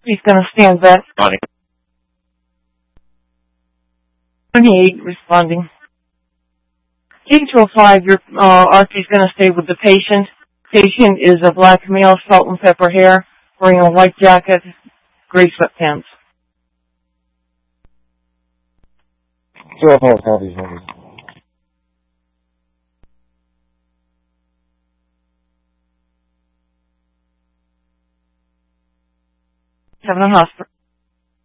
He's going to stand back. 28 responding. 805, your Archie's going to stay with the patient. Patient is a black male, salt and pepper hair, wearing a white jacket, gray sweatpants. 205 copies. 7 on hospital.